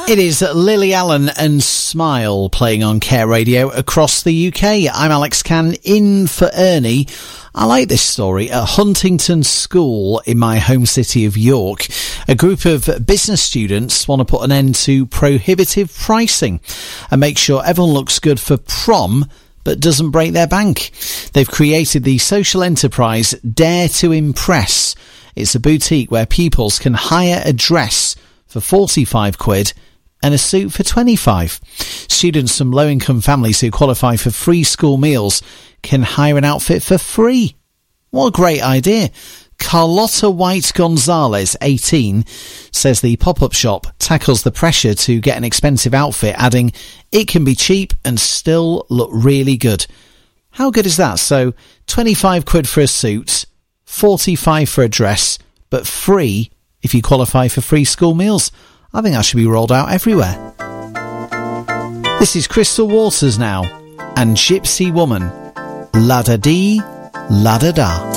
It is Lily Allen and Smile playing on Care Radio across the UK. I'm Alex Cann in for Ernie. I like this story. At Huntington School in my home city of York, a group of business students want to put an end to prohibitive pricing and make sure everyone looks good for prom but doesn't break their bank. They've created the social enterprise Dare to Impress. It's a boutique where pupils can hire a dress for 45 quid and a suit for 25. Students from low-income families who qualify for free school meals can hire an outfit for free. What a great idea. Carlotta White Gonzalez, 18, says the pop-up shop tackles the pressure to get an expensive outfit, adding, it can be cheap and still look really good. How good is that? So 25 quid for a suit, 45 for a dress, but free if you qualify for free school meals. I think that should be rolled out everywhere. This is Crystal Waters now, and Gypsy Woman. La-da-dee, la-da-da.